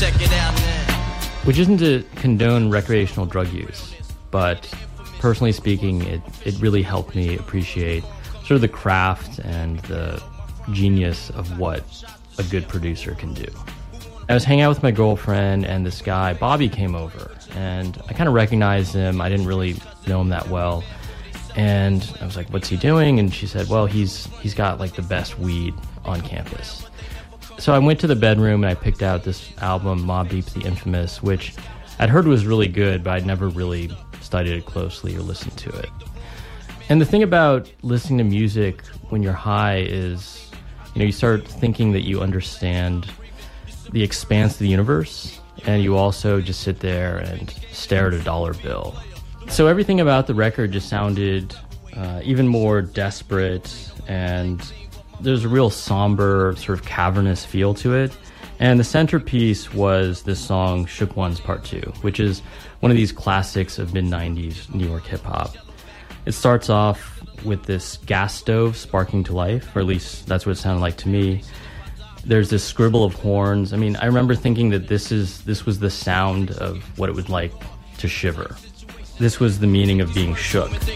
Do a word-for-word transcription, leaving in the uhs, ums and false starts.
check it out now. Which isn't to condone recreational drug use, but personally speaking, it, it really helped me appreciate sort of the craft and the genius of what a good producer can do. I was hanging out with my girlfriend, and this guy, Bobby, came over, and I kind of recognized him. I didn't really know him that well, and I was like, what's he doing? And she said, well, he's he's got like the best weed on campus. So I went to the bedroom and I picked out this album, Mobb Deep's The Infamous, which I'd heard was really good, but I'd never really studied it closely or listened to it. And the thing about listening to music when you're high is, you know, you start thinking that you understand the expanse of the universe, and you also just sit there and stare at a dollar bill. So everything about the record just sounded uh, even more desperate, and there's a real somber, sort of cavernous feel to it. And the centerpiece was this song, Shook Ones Part two, which is one of these classics of mid nineties New York hip-hop. It starts off with this gas stove sparking to life, or at least that's what it sounded like to me. There's this scribble of horns. I mean, I remember thinking that this is this was the sound of what it was like to shiver. This was the meaning of being shook.